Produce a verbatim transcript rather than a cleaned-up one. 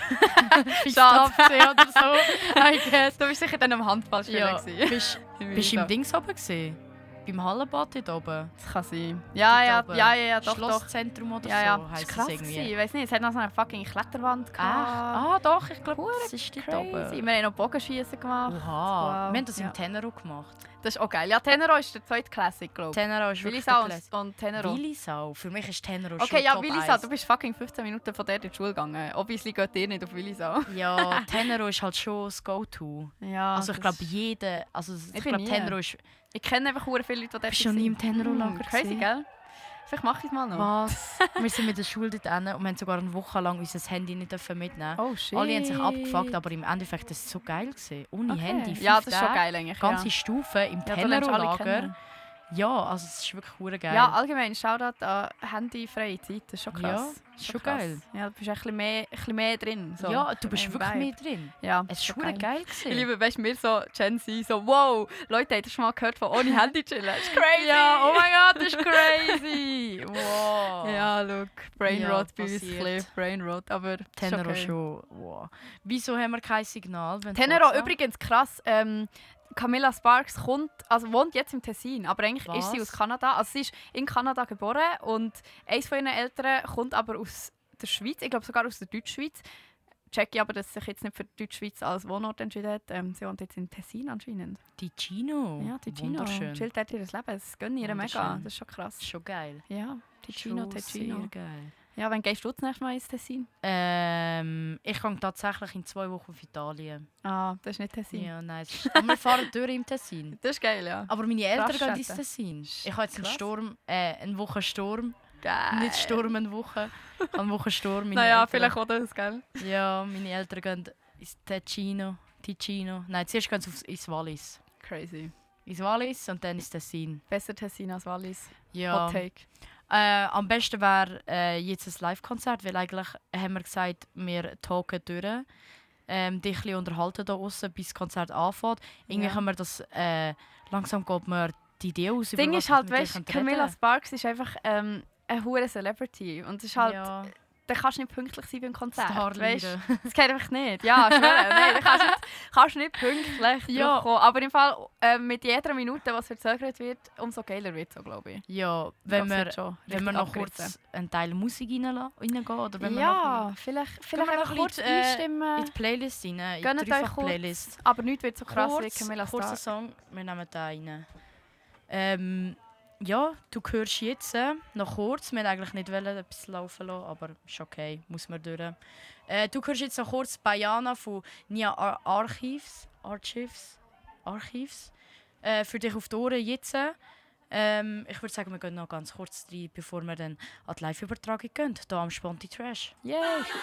Schade oder so. I guess. Du bist sicher dann am Handballspielen. Ja. gewesen. Bist bist du im Dings oben gesehen? Beim Hallenbad dort oben? Das kann sein. Ja, ja, Dort ja, oben. ja, ja, doch, doch. Schlosszentrum oder Ja, so ja. Das heisst ist krass es irgendwie. gewesen. Ich weiss nicht, es hat noch so eine fucking Kletterwand gehabt. Ah, ah doch, ich glaube, Hure das ist dort Crazy. oben. Wir haben noch Bogenschießen gemacht. Oha, Wow. wir haben das Ja. im Tenero gemacht. Das ist auch geil. Ja, Tenero ist der zweite Classic, glaube ich. Tenero ist wirklich Willisau der und, und Tenero. Willisau. Für mich ist Tenero schon Okay, ja, Top Willisau, eins. du bist fucking fünfzehn Minuten von der in die Schule gegangen. Obviously geht ihr nicht auf Willisau. Ja, Tenero ist halt schon das Go-To. Ja, Also ich das- glaube, jeder... Also ich, bin glaube, nie. Tenero ist... Ich kenne einfach hure viele Leute, die dort Bist du noch nie im sind. Tenero-Lager Mm, Crazy, gewesen? gell? Vielleicht mache ich es mal noch. Was? Wir sind mit der Schule dort hin und wir haben sogar eine Woche lang unser Handy nicht mitnehmen. Oh shit. Alle haben sich abgefuckt, aber im Endeffekt war es so geil gewesen. Ohne Okay. Handy, fünf Ja, das ist schon Tage, geil eigentlich. ganze ja. Stufen im Ja, da lernst du alle Tenero-Lager. kennen. Ja, also es ist wirklich hure geil. Ja, allgemein, Shoutout an handyfreie Zeit, das ist schon krass. Ja, Das schon krass. geil. Ja, du bist ein bisschen mehr, ein bisschen mehr drin. So. Ja, du bist Im wirklich Vibe. mehr drin. Ja, Es schon war hure geil. Ich gewesen. liebe, weißt du, wir so Gen Z, so wow, Leute, habt ihr schon mal gehört von ohne Handy chillen? Das ist crazy! Ja, oh mein Gott, das ist crazy! Wow. Ja, look, Brainrot Ja, bei uns, ein passiert. bisschen Brainrot, aber Tenero ist okay. schon. Wow. Wieso haben wir kein Signal? Wenn Tenero, Forza- übrigens krass, ähm, Camilla Sparks kommt, also wohnt jetzt im Tessin, aber eigentlich ist sie Was? aus Kanada. Also sie ist in Kanada geboren und eines von ihren Eltern kommt aber aus der Schweiz, ich glaube sogar aus der Deutschschweiz. Checke ich aber, dass sie sich jetzt nicht für die Deutschschweiz als Wohnort entschieden hat. Ähm, sie wohnt jetzt in Tessin anscheinend. Ticino. Ja, Ticino. Wunderschön. Chillt dort ihr Leben. Das gönnt ihr mega. Wunderschön. Das ist schon krass. Schon geil. Ja, Ticino, Schon Ticino. sehr geil. Ja, wann gehst du das nächste Mal ins Tessin? Ähm, ich gehe tatsächlich in zwei Wochen auf Italien. Ah, das ist nicht Tessin. Ja, nein. es ist- Aber wir fahren durch im Tessin. Das ist geil, ja. Aber meine Eltern gehen Raststätten. ins Tessin. Ich habe jetzt einen Krass. Sturm, äh, eine Woche Sturm. Geil. Nicht Sturm, eine Woche. Eine Woche Sturm. Meine Naja, Eltern, vielleicht auch das, gell? Ja, meine Eltern gehen ins Ticino. Ticino. Nein, zuerst gehen sie aufs- ins Wallis. Crazy. Ins Wallis und dann ins Tessin. Besser Tessin als Wallis. Ja. Hot Take. Äh, am besten wäre äh, jetzt ein Live-Konzert, weil eigentlich haben wir gesagt, wir talken durch. Ähm, dich ein bisschen unterhalten hier aussen, bis das Konzert anfängt. Irgendwie Ja. können wir das äh, langsam geht mir die Idee aus. Das Ding über ist was halt, wir mit weißt dir du, reden Camilla können. Sparks ist einfach ähm, eine hohe Celebrity. Und es ist halt, Ja, da kannst du nicht pünktlich sein beim Konzert. Starleader. Weißt? Das geht einfach nicht. Ja, schwöre. Nein, da kannst du nicht, kannst du nicht pünktlich Ja. drauf kommen. Aber im Fall, äh, mit jeder Minute, was verzögert wird, umso geiler wird es so, glaube ich. Ja, wenn Das wir, wird schon wenn wir richtig noch abgerissen. kurz einen Teil Musik reingehen, reingehen oder wenn wir Ja, vielleicht, vielleicht wir noch einfach ein kurz bisschen, äh, einstimmen. noch in die Playlist rein, in die Gönnt euch Dreifach-Playlist. kurz. Aber nichts wird so krass wie Kurz, Camilla kurzer Sparks. Song, wir nehmen den rein. Ähm, ja, du hörst jetzt äh, noch kurz. Wir wollten eigentlich nicht wollen, etwas laufen lassen, aber ist okay, muss man durch. Äh, du hörst jetzt noch kurz Bayana von Nia Ar Archives. Archives? Archives. Äh, für dich auf die Ohren jetzt. Ähm, ich würde sagen, wir gehen noch ganz kurz rein, bevor wir dann an die Live-Übertragung gehen. Hier am Sponti Trash. Yay!